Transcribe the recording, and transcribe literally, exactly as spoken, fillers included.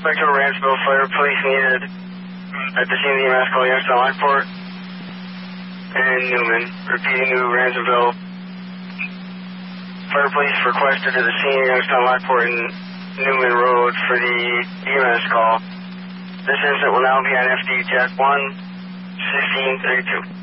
Spectral Ransville Fire Police needed at the scene of the E M S call Youngstown Lockport and Newman. Repeating New Ransville Fire Police requested to the scene of Youngstown Lockport and Newman Road for the E M S call. This incident will now be on F D Jack one, sixteen thirty-two.